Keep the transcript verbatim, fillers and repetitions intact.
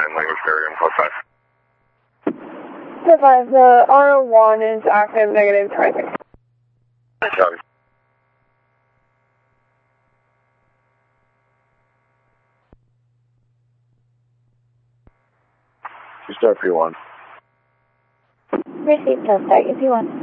nine, language carrier, code five. Code five, the R O one is active, negative twenty-six. Copy. You start P one. Received, Delta, P one.